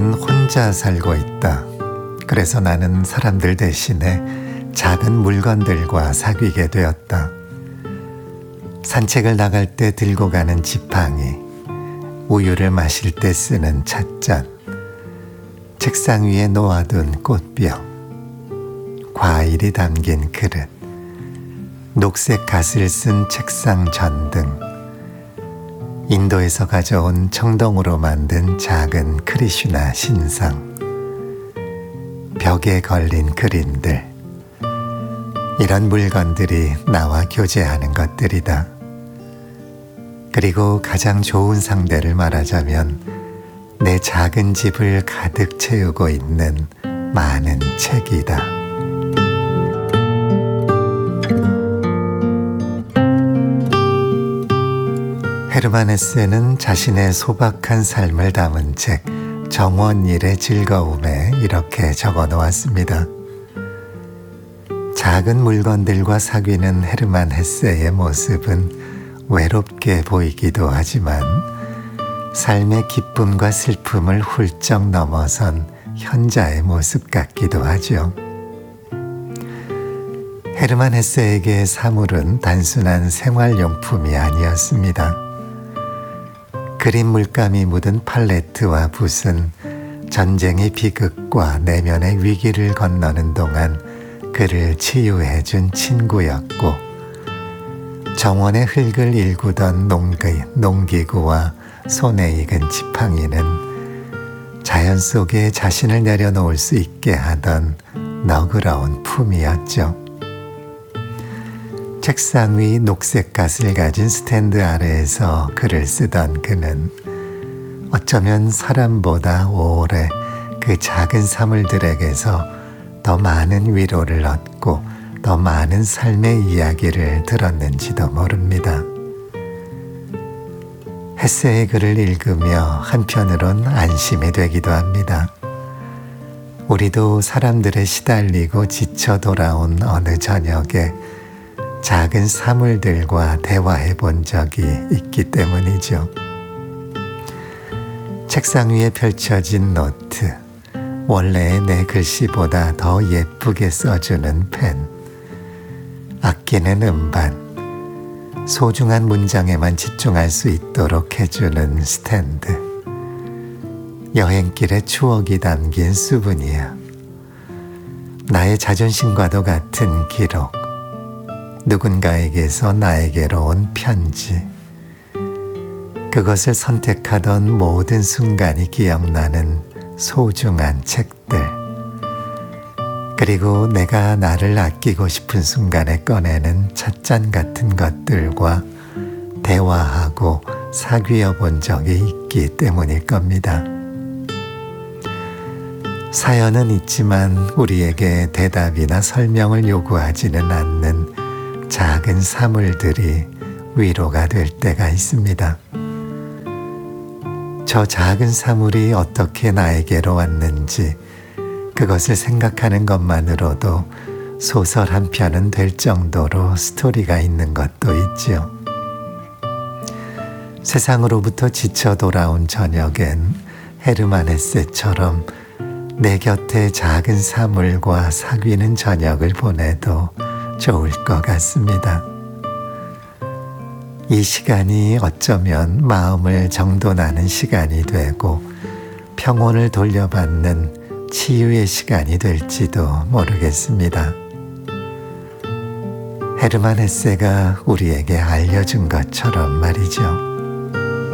나는 혼자 살고 있다. 그래서 나는 사람들 대신에 작은 물건들과 사귀게 되었다. 산책을 나갈 때 들고 가는 지팡이, 우유를 마실 때 쓰는 찻잔, 책상 위에 놓아둔 꽃병, 과일이 담긴 그릇, 녹색 갓을 쓴 책상 전등, 인도에서 가져온 청동으로 만든 작은 크리슈나 신상, 벽에 걸린 그림들, 이런 물건들이 나와 교제하는 것들이다. 그리고 가장 좋은 상대를 말하자면 내 작은 집을 가득 채우고 있는 많은 책이다. 헤르만 헤세는 자신의 소박한 삶을 담은 책 정원일의 즐거움에 이렇게 적어 놓았습니다. 작은 물건들과 사귀는 헤르만 헤세의 모습은 외롭게 보이기도 하지만 삶의 기쁨과 슬픔을 훌쩍 넘어선 현자의 모습 같기도 하죠. 헤르만 헤세에게 사물은 단순한 생활용품이 아니었습니다. 그림 물감이 묻은 팔레트와 붓은 전쟁의 비극과 내면의 위기를 건너는 동안 그를 치유해준 친구였고, 정원의 흙을 일구던 농기구와 손에 익은 지팡이는 자연 속에 자신을 내려놓을 수 있게 하던 너그러운 품이었죠. 책상 위 녹색 갓을 가진 스탠드 아래에서 글을 쓰던 그는 어쩌면 사람보다 오래 그 작은 사물들에게서 더 많은 위로를 얻고 더 많은 삶의 이야기를 들었는지도 모릅니다. 헤세의 글을 읽으며 한편으론 안심이 되기도 합니다. 우리도 사람들에 시달리고 지쳐 돌아온 어느 저녁에 작은 사물들과 대화해 본 적이 있기 때문이죠. 책상 위에 펼쳐진 노트, 원래의 내 글씨보다 더 예쁘게 써주는 펜, 아끼는 음반, 소중한 문장에만 집중할 수 있도록 해주는 스탠드, 여행길의 추억이 담긴 수브니어, 나의 자존심과도 같은 기록, 누군가에게서 나에게로 온 편지, 그것을 선택하던 모든 순간이 기억나는 소중한 책들, 그리고 내가 나를 아끼고 싶은 순간에 꺼내는 찻잔 같은 것들과 대화하고 사귀어 본 적이 있기 때문일 겁니다. 사연은 있지만 우리에게 대답이나 설명을 요구하지는 않는 작은 사물들이 위로가 될 때가 있습니다. 저 작은 사물이 어떻게 나에게로 왔는지 그것을 생각하는 것만으로도 소설 한 편은 될 정도로 스토리가 있는 것도 있죠. 세상으로부터 지쳐 돌아온 저녁엔 헤르만 헤세처럼 내 곁에 작은 사물과 사귀는 저녁을 보내도 좋을 것 같습니다. 이 시간이 어쩌면 마음을 정돈하는 시간이 되고 평온을 돌려받는 치유의 시간이 될지도 모르겠습니다. 헤르만 헤세가 우리에게 알려준 것처럼 말이죠.